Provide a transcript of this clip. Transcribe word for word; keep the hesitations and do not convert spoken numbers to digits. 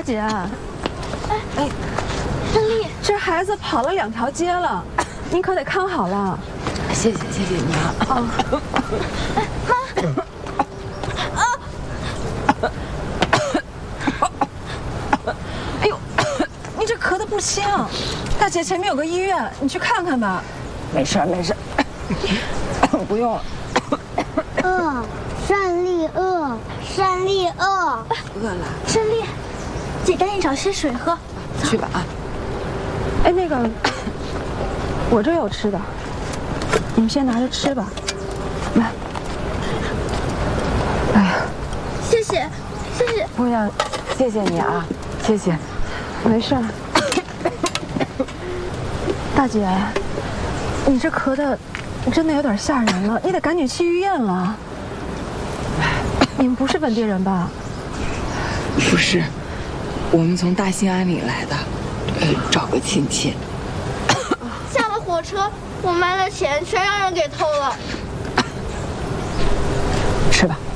大姐，哎哎，胜利， 这孩子跑了两条街了，您可得看好了。 谢谢谢谢你啊。哦， 妈。哎呦，你这咳得不轻，大姐前面有个医院，你去看看吧。 没事没事，不用了。 饿，胜利饿，胜利饿， 饿了。 胜利，姐赶紧找些水喝。 去吧啊。 哎，那个，我这有吃的，你们先拿着吃吧。来。哎呀， 谢谢，谢谢。 姑娘，谢谢你啊，谢谢。 没事。大姐，你这咳的真的有点吓人了，你得赶紧去医院了。你们不是本地人吧？ 不是，我们从大兴安岭来的，找个亲戚。 下了火车，我买的钱全让人给偷了。 吃吧。